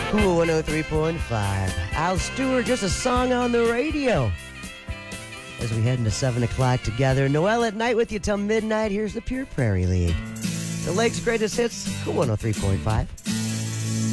Cool 103.5. Al Stewart, just a song on the radio. As we head into 7 o'clock together. Noel at night with you till midnight. Here's the Pure Prairie League. The Lake's greatest hits, Cool 103.5.